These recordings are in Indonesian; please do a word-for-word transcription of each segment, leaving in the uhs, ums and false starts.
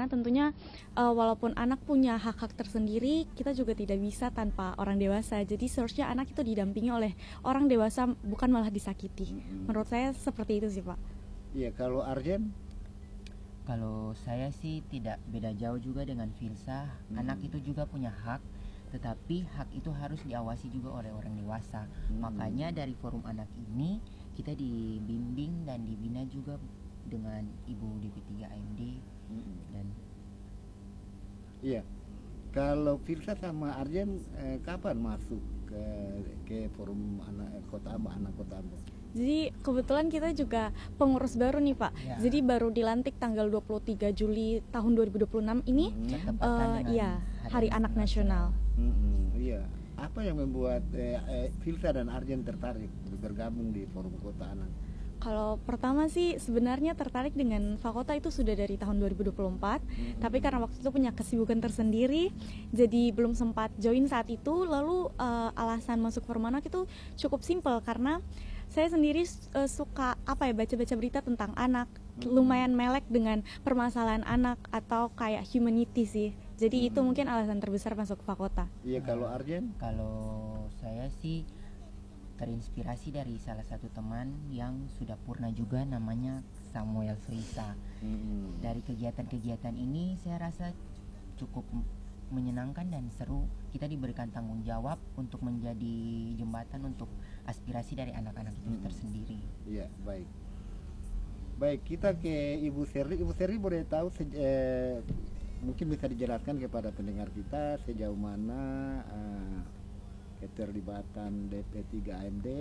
karena tentunya uh, walaupun anak punya hak-hak tersendiri, kita juga tidak bisa tanpa orang dewasa. Jadi seharusnya anak itu didampingi oleh orang dewasa, bukan malah disakiti. Hmm. Menurut saya seperti itu sih Pak. Iya, kalau Arjen? Kalau saya sih tidak beda jauh juga dengan Filsa. Hmm. Anak itu juga punya hak, tetapi hak itu harus diawasi juga oleh orang dewasa. Hmm. Makanya dari forum anak ini kita dibimbing dan dibina juga dengan Ibu D P tiga A M D. Hmm. Dan iya, kalau Filsa sama Arjen eh, kapan masuk ke ke forum anak kota Ambon, anak kota Ambon? Jadi kebetulan kita juga pengurus baru nih Pak. Ya. Jadi baru dilantik tanggal dua puluh tiga Juli tahun dua ribu dua puluh enam ini. Hmm. Uh, iya, Hari, Hari Anak, Anak Nasional. Hmm, iya. Apa yang membuat eh, eh, Filsa dan Arjen tertarik bergabung di forum kota anak? Kalau pertama sih sebenarnya tertarik dengan Fakota itu sudah dari tahun dua ribu dua puluh empat, hmm. tapi karena waktu itu punya kesibukan tersendiri, jadi belum sempat join saat itu. Lalu uh, alasan masuk forum anak itu cukup simpel karena saya sendiri uh, suka apa ya baca-baca berita tentang anak, hmm. lumayan melek dengan permasalahan anak atau kayak humanity sih. Jadi hmm. itu mungkin alasan terbesar masuk Fakota. Iya, kalau Arjen? Kalau saya sih terinspirasi dari salah satu teman yang sudah purna juga, namanya Samuel Frisa. Mm-hmm. Dari kegiatan-kegiatan ini saya rasa cukup menyenangkan dan seru. Kita diberikan tanggung jawab untuk menjadi jembatan untuk aspirasi dari anak-anak itu mm-hmm. tersendiri. Iya, baik. Baik, kita ke Ibu Serli. Ibu Serli boleh tahu se- eh, mungkin bisa dijelaskan kepada pendengar kita sejauh mana eh, keterlibatan D P tiga A M D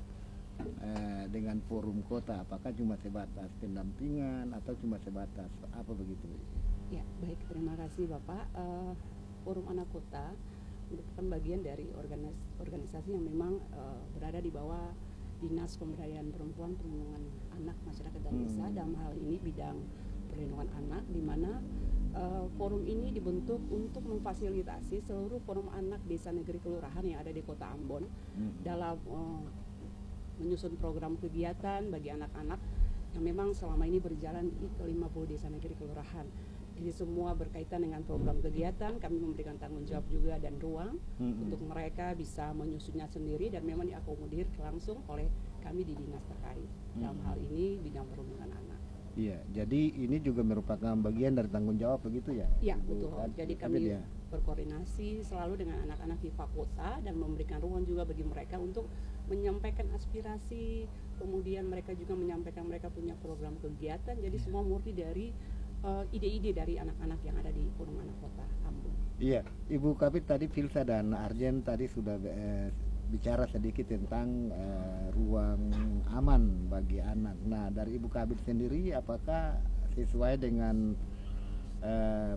eh, dengan forum kota, apakah cuma sebatas pendampingan atau cuma sebatas apa begitu? Ya, baik, terima kasih Bapak. Uh, forum anak kota merupakan bagian dari organis- organisasi yang memang uh, berada di bawah Dinas Pemberdayaan Perempuan, Perlindungan Anak, Masyarakat dan Desa. Hmm. Dalam hal ini bidang perlindungan anak, di mana Uh, forum ini dibentuk untuk memfasilitasi seluruh forum anak desa negeri kelurahan yang ada di kota Ambon hmm. dalam uh, menyusun program kegiatan bagi anak-anak yang memang selama ini berjalan di ke lima puluh desa negeri kelurahan. Jadi semua berkaitan dengan program kegiatan, kami memberikan tanggung jawab juga dan ruang hmm. untuk mereka bisa menyusunnya sendiri dan memang diakomodir langsung oleh kami di dinas terkait. Hmm. Dalam hal ini bidang perlindungan anak. Iya, jadi ini juga merupakan bagian dari tanggung jawab begitu ya? Iya, betul. Jadi kami ya. berkoordinasi selalu dengan anak-anak di Fakota dan memberikan ruang juga bagi mereka untuk menyampaikan aspirasi, kemudian mereka juga menyampaikan mereka punya program kegiatan. Jadi ya. semua murni dari uh, ide-ide dari anak-anak yang ada di forum anak kota Ambon. Iya, Ibu Kabid tadi Filsa dan Arjen tadi sudah eh, bicara sedikit tentang uh, ruang aman bagi anak. Nah, dari Ibu Kabid sendiri, apakah sesuai dengan uh,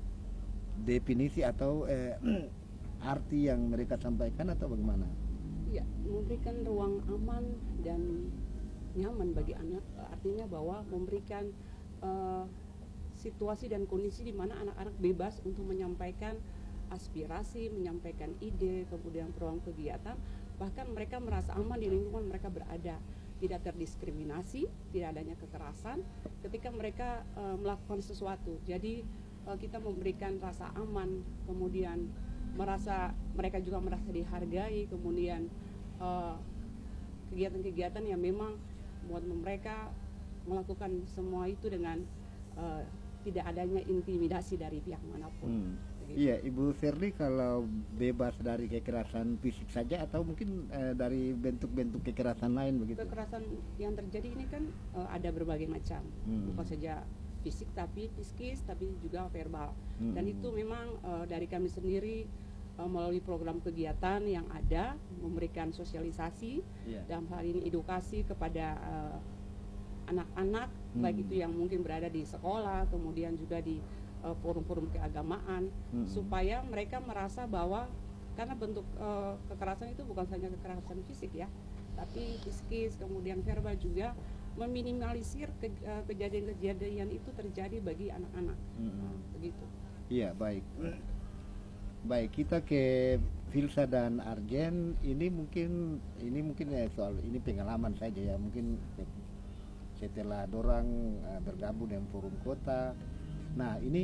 definisi atau uh, arti yang mereka sampaikan atau bagaimana? Ya, memberikan ruang aman dan nyaman bagi anak, artinya bahwa memberikan uh, situasi dan kondisi di mana anak-anak bebas untuk menyampaikan aspirasi, menyampaikan ide, kemudian program kegiatan, bahkan mereka merasa aman di lingkungan mereka berada, tidak terdiskriminasi, tidak adanya kekerasan ketika mereka uh, melakukan sesuatu. Jadi uh, kita memberikan rasa aman, kemudian merasa mereka juga merasa dihargai, kemudian uh, kegiatan-kegiatan yang memang buat mereka melakukan semua itu dengan uh, tidak adanya intimidasi dari pihak manapun. Hmm. Iya, Ibu Serli, kalau bebas dari kekerasan fisik saja atau mungkin eh, dari bentuk-bentuk kekerasan lain begitu? Kekerasan yang terjadi ini kan eh, ada berbagai macam, hmm. bukan saja fisik tapi psikis, tapi juga verbal. Hmm. Dan itu memang eh, dari kami sendiri eh, melalui program kegiatan yang ada memberikan sosialisasi, yeah. dalam hal ini edukasi kepada eh, anak-anak, hmm. baik itu yang mungkin berada di sekolah, kemudian juga di forum-forum keagamaan, hmm. supaya mereka merasa bahwa karena bentuk uh, kekerasan itu bukan hanya kekerasan fisik ya, tapi psikis, kemudian verbal juga, meminimalisir ke, uh, kejadian-kejadian itu terjadi bagi anak-anak. hmm. Nah, begitu. Iya, baik. Baik, kita ke Filsa dan Arjen. Ini mungkin ini mungkin ya soal ini pengalaman saja ya, mungkin setelah dorang uh, bergabung dengan forum kota. Nah, ini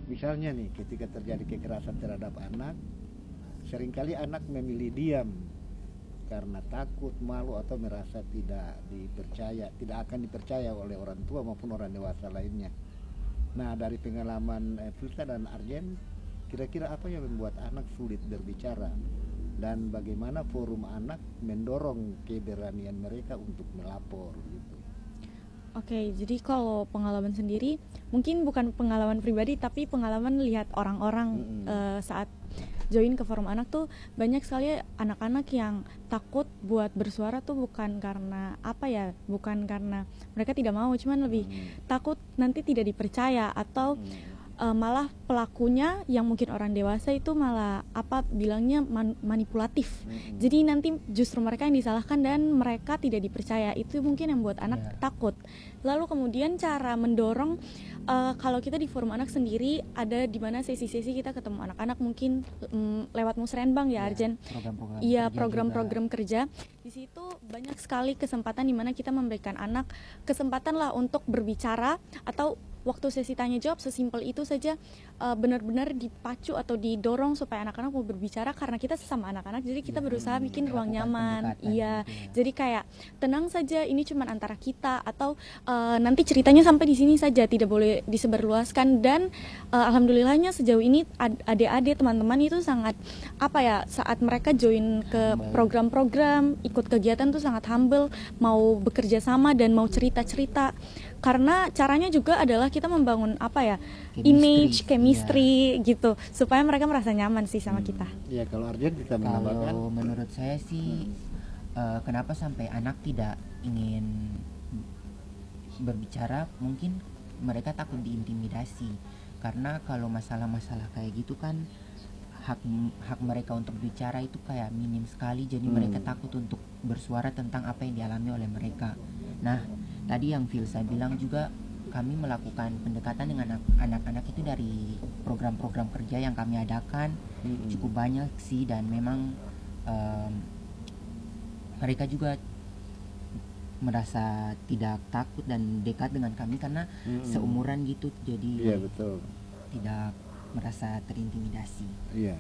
misalnya nih ketika terjadi kekerasan terhadap anak, seringkali anak memilih diam karena takut, malu atau merasa tidak dipercaya, tidak akan dipercaya oleh orang tua maupun orang dewasa lainnya. Nah, dari pengalaman eh, Filsa dan Arjen, kira-kira apa yang membuat anak sulit berbicara dan bagaimana forum anak mendorong keberanian mereka untuk melapor gitu. Oke, jadi kalau pengalaman sendiri mungkin bukan pengalaman pribadi tapi pengalaman lihat orang-orang mm-hmm. uh, saat join ke forum anak tuh banyak sekali anak-anak yang takut buat bersuara tuh bukan karena apa ya, bukan karena mereka tidak mau, cuman lebih mm-hmm. takut nanti tidak dipercaya atau mm-hmm. Uh, malah pelakunya yang mungkin orang dewasa itu malah apa bilangnya man- manipulatif. Mm-hmm. Jadi nanti justru mereka yang disalahkan dan mereka tidak dipercaya. Itu mungkin yang buat anak yeah. takut. Lalu kemudian cara mendorong uh, kalau kita di forum anak sendiri ada di mana sesi-sesi kita ketemu anak-anak mungkin um, lewat Musrenbang ya, yeah, Arjen. Program-program iya, kerja program-program kerja. Di situ banyak sekali kesempatan di mana kita memberikan anak kesempatan lah untuk berbicara atau waktu sesi tanya jawab sesimpel itu saja, uh, benar-benar dipacu atau didorong supaya anak-anak mau berbicara karena kita sesama anak-anak, jadi kita berusaha bikin ruang nyaman. Iya, gitu ya. Jadi kayak tenang saja, ini cuma antara kita atau uh, nanti ceritanya sampai di sini saja, tidak boleh disebarluaskan. Dan uh, alhamdulillahnya sejauh ini ad- adik-adik teman-teman itu sangat apa ya, saat mereka join ke program-program, ikut kegiatan tuh sangat humble, mau bekerja sama dan mau cerita-cerita. Karena caranya juga adalah kita membangun apa ya, chemistry, image, chemistry ya. Gitu, supaya mereka merasa nyaman sih sama hmm. kita. Iya, kalau Arjen bisa menambahkan. Kalau menurut saya sih, hmm. uh, kenapa sampai anak tidak ingin berbicara, mungkin mereka takut diintimidasi. Karena kalau masalah-masalah kayak gitu kan, hak hak mereka untuk bicara itu kayak minim sekali, jadi hmm. mereka takut untuk bersuara tentang apa yang dialami oleh mereka. Nah, tadi yang Filsa bilang juga, kami melakukan pendekatan dengan anak-anak itu dari program-program kerja yang kami adakan, mm-hmm. cukup banyak sih, dan memang um, mereka juga merasa tidak takut dan dekat dengan kami karena mm-hmm. seumuran gitu, jadi yeah, betul. tidak merasa terintimidasi. Iya.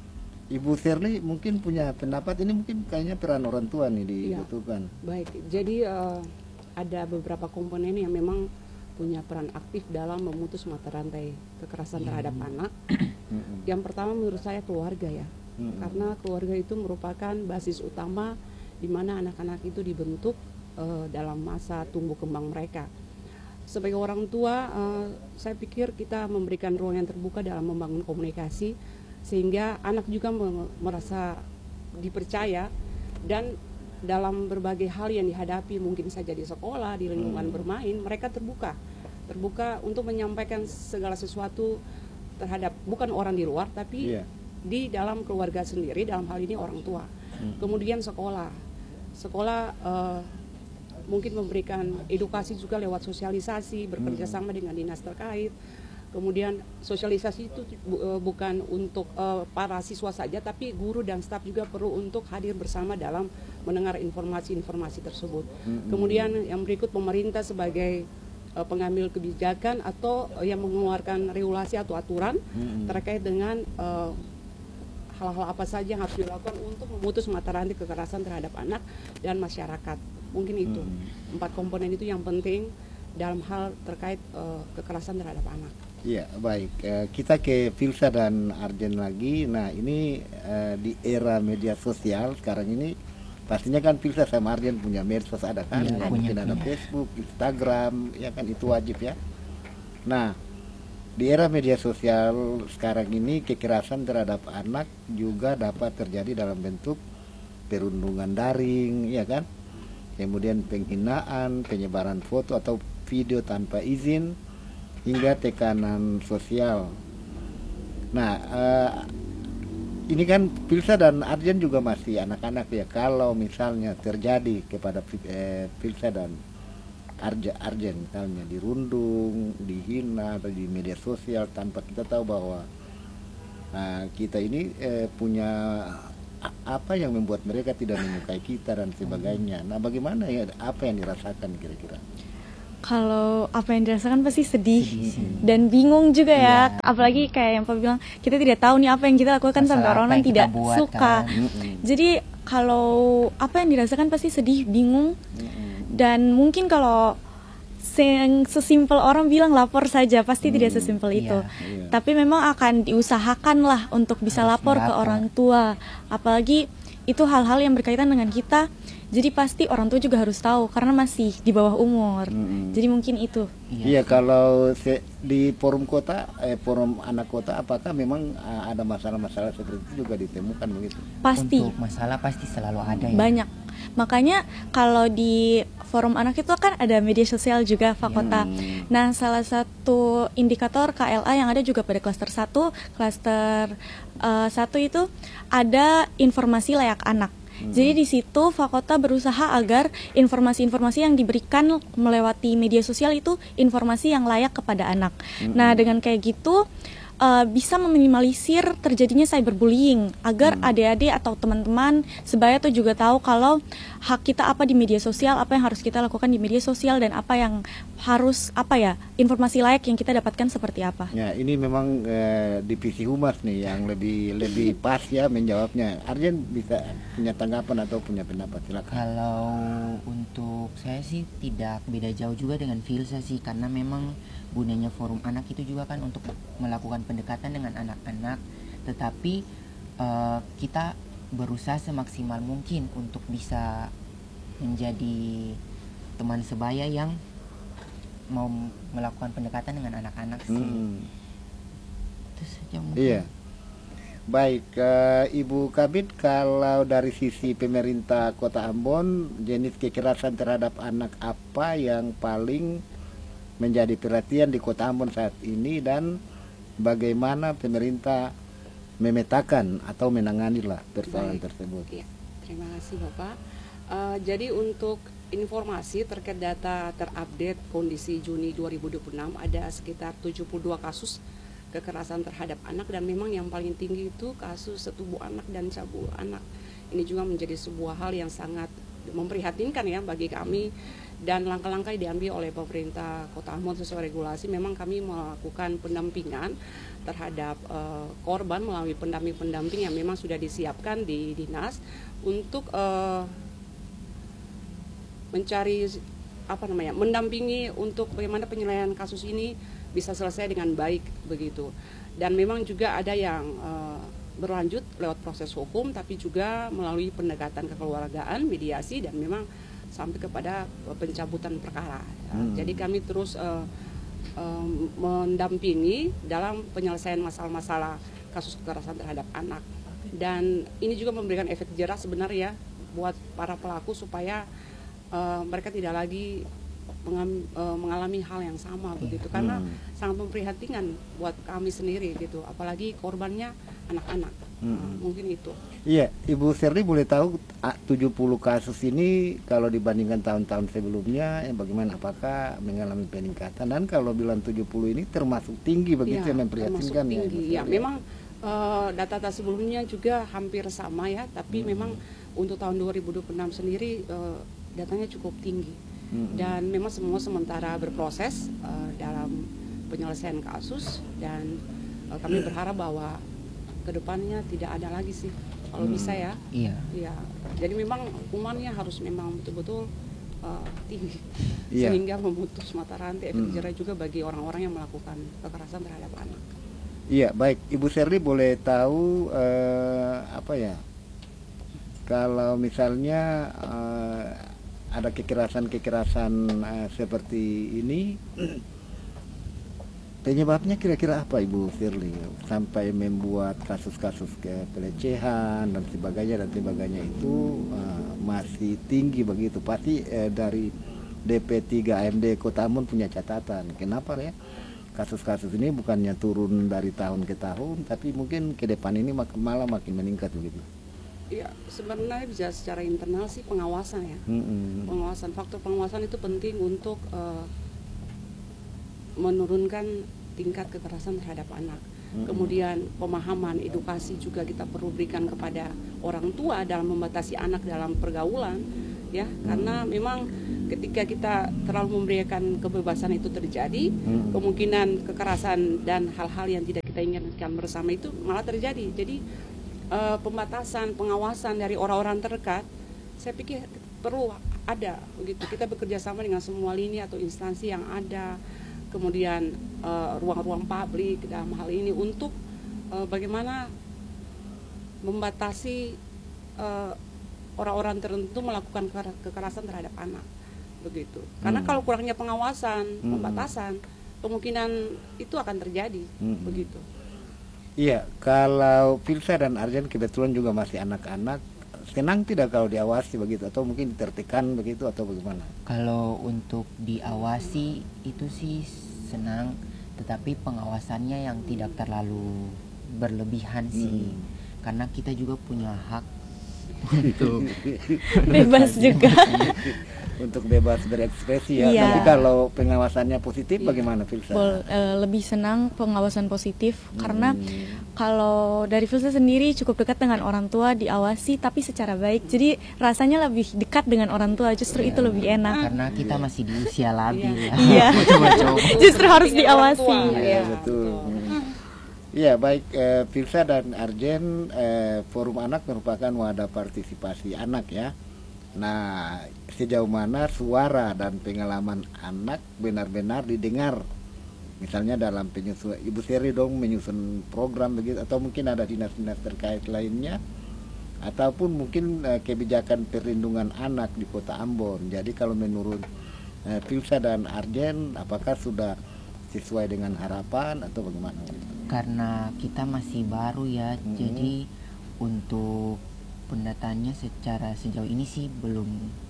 Ibu Sherly mungkin punya pendapat, ini mungkin kayaknya peran orang tua nih dibutuhkan. Ya, baik, jadi uh, ada beberapa komponen yang memang punya peran aktif dalam memutus mata rantai kekerasan terhadap mm-hmm. anak. Mm-hmm. Yang pertama menurut saya keluarga ya, mm-hmm. karena keluarga itu merupakan basis utama di mana anak-anak itu dibentuk uh, dalam masa tumbuh kembang mereka. Sebagai orang tua, uh, saya pikir kita memberikan ruang yang terbuka dalam membangun komunikasi sehingga anak juga me- merasa dipercaya, dan dalam berbagai hal yang dihadapi mungkin saja di sekolah, di lingkungan hmm. bermain, mereka terbuka terbuka untuk menyampaikan segala sesuatu terhadap bukan orang di luar tapi yeah. di dalam keluarga sendiri, dalam hal ini orang tua. hmm. Kemudian sekolah sekolah uh, mungkin memberikan edukasi juga lewat sosialisasi, bekerja sama hmm. dengan dinas terkait. Kemudian sosialisasi itu uh, bukan untuk uh, para siswa saja, tapi guru dan staf juga perlu untuk hadir bersama dalam mendengar informasi-informasi tersebut. Mm-hmm. Kemudian yang berikut, pemerintah sebagai uh, pengambil kebijakan atau uh, yang mengeluarkan regulasi atau aturan mm-hmm. terkait dengan uh, hal-hal apa saja yang harus dilakukan untuk memutus mata rantai kekerasan terhadap anak dan masyarakat. Mungkin itu mm-hmm. empat komponen itu yang penting dalam hal terkait uh, kekerasan terhadap anak. Iya, baik. Uh, kita ke Filsa dan Arjen lagi. Nah, ini uh, di era media sosial sekarang ini, pastinya kan Filsa sama Arjen punya medsos, ada kan? Ya, mungkin punya, ada punya. Facebook, Instagram, ya kan, itu wajib ya. Nah, di era media sosial sekarang ini, kekerasan terhadap anak juga dapat terjadi dalam bentuk perundungan daring, ya kan? Kemudian penghinaan, penyebaran foto atau video tanpa izin, hingga tekanan sosial. Nah, uh, ini kan Filsa dan Arjen juga masih anak-anak ya. Kalau misalnya terjadi kepada eh, Filsa dan Arja, Arjen misalnya dirundung, dihina atau di media sosial tanpa kita tahu bahwa uh, kita ini eh, punya apa yang membuat mereka tidak menyukai kita dan sebagainya. Nah, bagaimana ya, apa yang dirasakan kira-kira? Kalau apa yang dirasakan pasti sedih, Sedih dan bingung juga ya. Iya. Apalagi kayak yang Pak bilang, kita tidak tahu nih apa yang kita lakukan sampai Masalah orang apa lain yang kita tidak buat, suka. kan. Mm-mm. Jadi kalau apa yang dirasakan pasti sedih, bingung, Mm-mm. dan mungkin kalau se- sesimpel orang bilang lapor saja, pasti Hmm, tidak sesimpel iya. itu. Iya. Tapi memang akan diusahakan lah untuk bisa Harus lapor ke melapor. orang tua. Apalagi itu hal-hal yang berkaitan dengan kita. Jadi pasti orang tua juga harus tahu karena masih di bawah umur. Mm-mm. Jadi mungkin itu. Iya, kalau se- di forum kota, eh, forum anak kota, apakah memang uh, ada masalah-masalah seperti itu juga ditemukan begitu? Pasti Untuk masalah pasti selalu ada ya. banyak. Makanya kalau di forum anak itu kan ada media sosial juga Fakota. Hmm. Nah, salah satu indikator K L A yang ada juga pada klaster satu, klaster eh, satu itu ada informasi layak anak. Jadi di situ Fakota berusaha agar informasi-informasi yang diberikan melewati media sosial itu informasi yang layak kepada anak. Nah, dengan kayak gitu uh, bisa meminimalisir terjadinya cyberbullying agar adik-adik atau teman-teman sebaya tuh juga tahu kalau hak kita apa di media sosial, apa yang harus kita lakukan di media sosial, dan apa yang harus apa ya informasi layak yang kita dapatkan seperti apa. Ya, ini memang eh, divisi humas nih yang lebih lebih pas ya menjawabnya. Arjen bisa punya tanggapan atau punya pendapat, silakan. Kalau untuk saya sih tidak beda jauh juga dengan Filsa sih, karena memang gunanya forum anak itu juga kan untuk melakukan pendekatan dengan anak-anak, tetapi eh, kita berusaha semaksimal mungkin untuk bisa menjadi teman sebaya yang mau melakukan pendekatan dengan anak-anak sih. Hmm. Itu saja mungkin. Iya. Baik, eh, Ibu Kabid, kalau dari sisi pemerintah Kota Ambon, jenis kekerasan terhadap anak apa yang paling menjadi perhatian di Kota Ambon saat ini, dan bagaimana pemerintah memetakan atau menangani lah persoalan Baik. tersebut? Iya, terima kasih Bapak. Eh, jadi untuk informasi terkait data terupdate kondisi Juni dua ribu dua puluh enam, ada sekitar tujuh puluh dua kasus kekerasan terhadap anak, dan memang yang paling tinggi itu kasus setubuh anak dan cabul anak. Ini juga menjadi sebuah hal yang sangat memprihatinkan ya bagi kami, dan langkah-langkah yang diambil oleh pemerintah Kota Ambon sesuai regulasi. Memang kami melakukan pendampingan terhadap uh, korban melalui pendamping-pendamping yang memang sudah disiapkan di dinas untuk uh, mencari apa namanya mendampingi untuk bagaimana penyelesaian kasus ini bisa selesai dengan baik begitu. Dan memang juga ada yang uh, berlanjut lewat proses hukum, tapi juga melalui pendekatan kekeluargaan, mediasi, dan memang sampai kepada pencabutan perkara. Hmm. Jadi kami terus uh, uh, mendampingi dalam penyelesaian masalah-masalah kasus kekerasan terhadap anak. Dan ini juga memberikan efek jerah sebenarnya buat para pelaku supaya uh, mereka tidak lagi Mengam, uh, mengalami hal yang sama begitu, karena Hmm. sangat memprihatinkan buat kami sendiri gitu, apalagi korbannya anak-anak. Hmm. Nah, mungkin itu. Iya, Ibu Serli boleh tahu ah, tujuh puluh kasus ini kalau dibandingkan tahun-tahun sebelumnya, eh, bagaimana, apakah mengalami peningkatan? Dan kalau bilang tujuh puluh ini termasuk tinggi begitu Ya, yang memprihatinkan termasuk ya, tinggi. Ibu Ya, Serli? memang uh, data-data sebelumnya juga hampir sama ya, tapi Hmm. memang untuk tahun dua ribu dua puluh enam sendiri uh, datanya cukup tinggi. Hmm. Dan memang semua sementara berproses uh, dalam penyelesaian kasus, dan uh, kami berharap bahwa kedepannya tidak ada lagi sih kalau Hmm. bisa ya. Iya. Ya, jadi memang hukumannya harus memang betul-betul uh, tinggi, Iya. sehingga memutus mata rantai efek Hmm. jerah juga bagi orang-orang yang melakukan kekerasan terhadap anak. Iya, baik. Ibu Serli boleh tahu eh, apa ya? Kalau misalnya eh, ada kekerasan-kekerasan eh, seperti ini, penyebabnya kira-kira apa, Ibu Firly, sampai membuat kasus-kasus ke pelecehan dan sebagainya dan sebagainya itu eh, masih tinggi begitu? Pasti eh, dari D P tiga A M D Kota Ambon punya catatan. Kenapa ya kasus-kasus ini bukannya turun dari tahun ke tahun, tapi mungkin ke depan ini mak- malah makin meningkat begitu? Ya, sebenarnya bisa secara internal sih pengawasan ya. Mm-mm. Pengawasan, faktor pengawasan itu penting untuk uh, menurunkan tingkat kekerasan terhadap anak. Mm-mm. Kemudian pemahaman, edukasi juga kita perlu berikan kepada orang tua dalam membatasi anak dalam pergaulan, ya, karena memang ketika kita terlalu memberikan kebebasan itu terjadi, hmm. kemungkinan kekerasan dan hal-hal yang tidak kita inginkan bersama itu malah terjadi. Jadi uh, pembatasan, pengawasan dari orang-orang terdekat, saya pikir perlu ada begitu. Kita bekerja sama dengan semua lini atau instansi yang ada, kemudian uh, ruang-ruang publik dalam hal ini untuk uh, bagaimana membatasi uh, orang-orang tertentu melakukan kekerasan terhadap anak, begitu. Karena hmm. kalau kurangnya pengawasan, hmm. pembatasan, kemungkinan itu akan terjadi, hmm. begitu. Iya, kalau Filsa dan Arjen kebetulan juga masih anak-anak, senang tidak kalau diawasi begitu, atau mungkin ditertibkan begitu, atau bagaimana? Kalau untuk diawasi itu sih senang, tetapi pengawasannya yang tidak terlalu berlebihan sih, hmm. karena kita juga punya hak untuk bebas juga untuk bebas berekspresi ya. Iya. Tapi kalau pengawasannya positif bagaimana Filsa? Bol, uh, lebih senang pengawasan positif hmm. karena kalau dari Filsa sendiri cukup dekat dengan orang tua, diawasi tapi secara baik. Jadi rasanya lebih dekat dengan orang tua, justru ya, itu lebih enak. Karena kita masih di usia labil ya. Iya. Justru harus diawasi. Iya, betul. Ya baik, eh, Filsa dan Arjen, eh, Forum Anak merupakan wadah partisipasi anak ya. Nah, sejauh mana suara dan pengalaman anak benar-benar didengar? Misalnya dalam penyusun, Ibu Seri dong menyusun program begitu, atau mungkin ada dinas-dinas terkait lainnya, ataupun mungkin eh, kebijakan perlindungan anak di Kota Ambon. Jadi kalau menurut eh, Filsa dan Arjen, apakah sudah sesuai dengan harapan atau bagaimana? Karena kita masih baru ya, hmm. jadi untuk pendataannya secara sejauh ini sih belum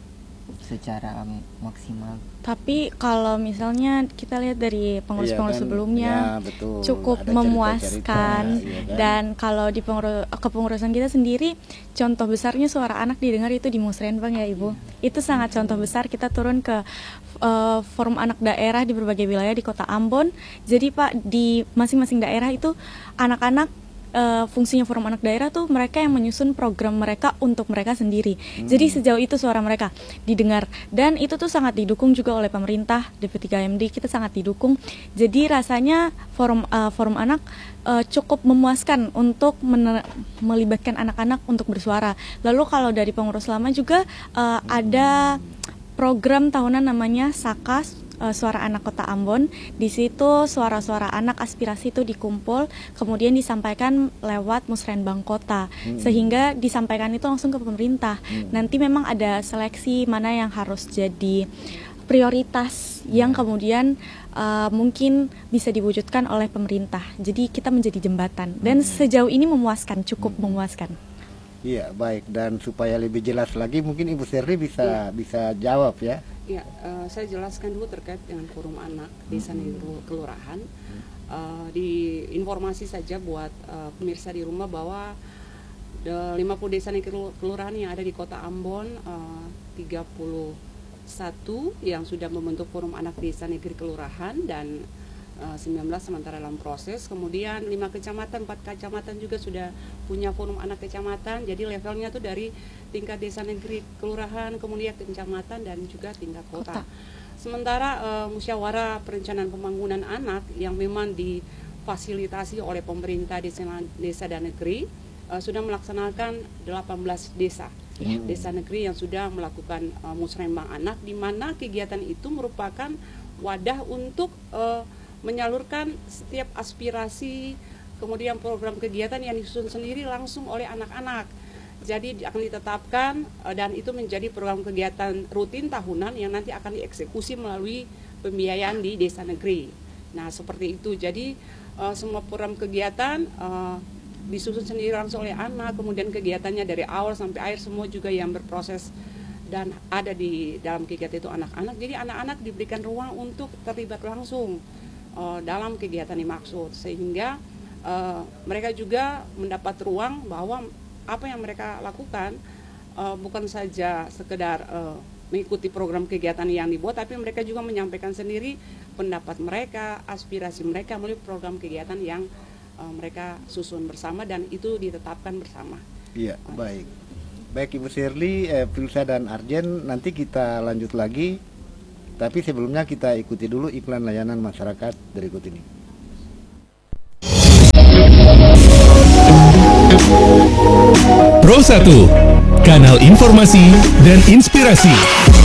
secara maksimal. Tapi kalau misalnya kita lihat dari pengurus-pengurus iya kan, sebelumnya ya, betul. cukup Ada memuaskan, cerita, iya kan? Dan kalau di pengurus, kepengurusan kita sendiri, contoh besarnya suara anak didengar itu di Musrenbang ya Ibu. Itu sangat contoh besar. Kita turun ke uh, forum anak daerah di berbagai wilayah di Kota Ambon. Jadi Pak, di masing-masing daerah itu anak-anak, Uh, fungsinya forum anak daerah tuh mereka yang menyusun program mereka untuk mereka sendiri. Hmm. Jadi sejauh itu suara mereka didengar, dan itu tuh sangat didukung juga oleh pemerintah, D P tiga M D kita sangat didukung. Jadi rasanya forum uh, forum anak uh, cukup memuaskan untuk melibatkan anak-anak untuk bersuara. Lalu kalau dari pengurus lama juga uh, ada program tahunan namanya Sakas, Suara Anak Kota Ambon. Di situ suara-suara anak aspirasi itu dikumpul, kemudian disampaikan lewat Musrenbang Kota, hmm. sehingga disampaikan itu langsung ke pemerintah. Hmm. Nanti memang ada seleksi mana yang harus jadi prioritas yang kemudian uh, mungkin bisa diwujudkan oleh pemerintah. Jadi kita menjadi jembatan, dan sejauh ini memuaskan, cukup hmm. memuaskan. Iya, baik. Dan supaya lebih jelas lagi, mungkin Ibu Seri bisa ya. bisa jawab ya. Ya, uh, saya jelaskan dulu terkait dengan forum anak desa hmm. kelurahan. Uh, di informasi saja buat uh, pemirsa di rumah bahwa lima puluh desa kelurahan yang ada di Kota Ambon, uh, tiga puluh satu yang sudah membentuk forum anak desa negeri kelurahan, dan uh, sembilan belas sementara dalam proses. Kemudian lima kecamatan, empat kecamatan juga sudah punya forum anak kecamatan. Jadi levelnya tuh dari tingkat desa negeri kelurahan, kemudian kecamatan, dan juga tingkat kota. Kota. Sementara uh, musyawarah perencanaan pembangunan anak yang memang difasilitasi oleh pemerintah desa, desa dan negeri uh, sudah melaksanakan delapan belas desa. Hmm. Desa negeri yang sudah melakukan uh, musrenbang anak, di mana kegiatan itu merupakan wadah untuk uh, menyalurkan setiap aspirasi, kemudian program kegiatan yang disusun sendiri langsung oleh anak-anak. Jadi akan ditetapkan dan itu menjadi program kegiatan rutin tahunan yang nanti akan dieksekusi melalui pembiayaan di desa negeri. Nah seperti itu. Jadi uh, semua program kegiatan uh, disusun sendiri langsung oleh anak, kemudian kegiatannya dari awal sampai akhir semua juga yang berproses dan ada di dalam kegiatan itu anak-anak. Jadi anak-anak diberikan ruang untuk terlibat langsung uh, dalam kegiatan dimaksud, sehingga uh, mereka juga mendapat ruang bahwa apa yang mereka lakukan uh, bukan saja sekedar uh, mengikuti program kegiatan yang dibuat, tapi mereka juga menyampaikan sendiri pendapat mereka, aspirasi mereka melalui program kegiatan yang uh, mereka susun bersama dan itu ditetapkan bersama. Iya, baik. Baik Ibu Shirley, eh, Filsa dan Arjen, nanti kita lanjut lagi Tapi sebelumnya kita ikuti dulu iklan layanan masyarakat berikut ini. Pro satu, kanal informasi dan inspirasi.